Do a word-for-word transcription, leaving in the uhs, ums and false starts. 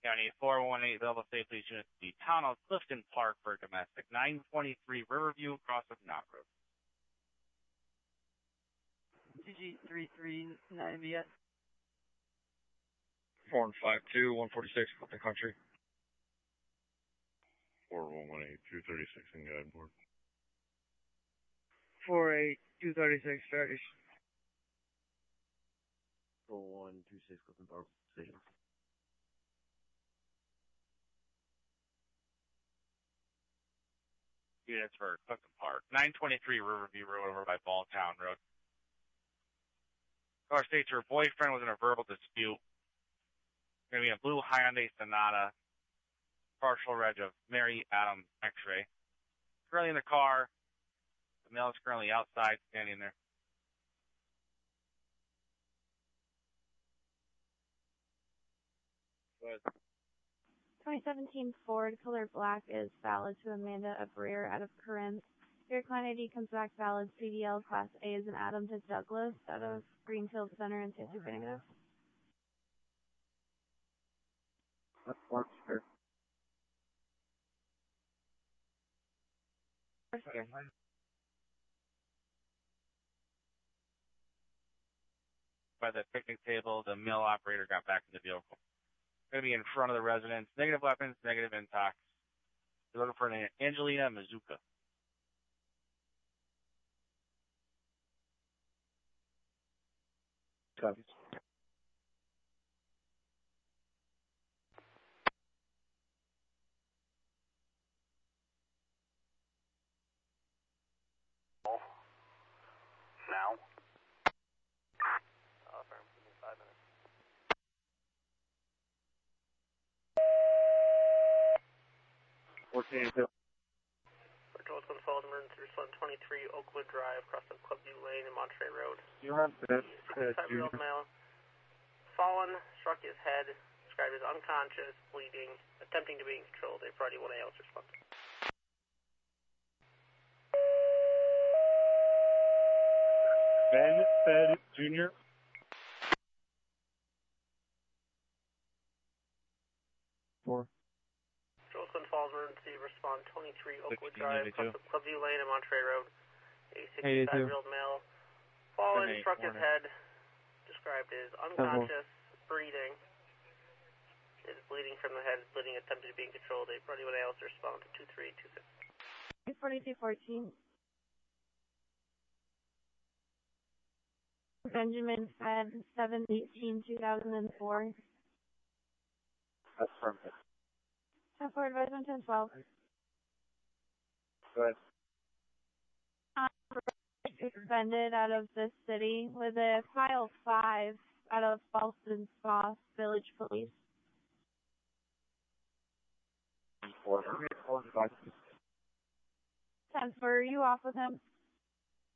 County four one eight available safe police unit to the town of Clifton Park for domestic. nine twenty-three Riverview, cross of Knob Road. G G three three nine B S. four one five two, one forty-six, Clifton Country. four one one eight, two thirty-six in Guideboard. four eight two thirty-six Stardish. four one two six Clifton Park Station. Units for Clifton Park. nine twenty-three Riverview Road over by Balltown Road. Car states her boyfriend was in a verbal dispute. Going to be a blue Hyundai Sonata. Partial reg of Mary Adam X-ray. Currently in the car. The male is currently outside standing there. Go ahead. twenty seventeen Ford color black is valid to Amanda Abreer out of Corinth. Your client I D comes back valid. C D L Class A is an Adam to Douglas out of Greenfield Center and Safety Negative. That's one, sir. Okay. By the picnic table, the male operator got back in the vehicle. Going to be in front of the residence. Negative weapons, negative intox. You're looking for an Angelina Mazuka. Copies. Now. Uh, firm, give me five minutes. fourteen two. Patrol one twelve, emergency response twenty-three Oakwood Drive, cross of Clubview Lane and Monterey Road. You have that, uh, sixty-five-year-old male. Fallen, struck his head, described as unconscious, bleeding, attempting to be controlled. A Friday one A L's response. Ben Fed Junior Four. Patrol one twelve, emergency response twenty-three Oakwood sixteen Drive, eighty-two. cross of Clubview Lane and Monterey Road. A sixty-five-year-old male. Fallen, eight, struck his morning. head, described as unconscious, breathing. Is bleeding from the head, bleeding, attempted to be controlled. A Friday one A L's response to two three two six. forty-two fourteen. Benjamin Fed, seven eighteen two thousand four. That's perfect. ten four advisement ten twelve. Go ahead. Suspended out of the city with a file five out of Boston Spa Village Police. Four. ten four, are you off with him?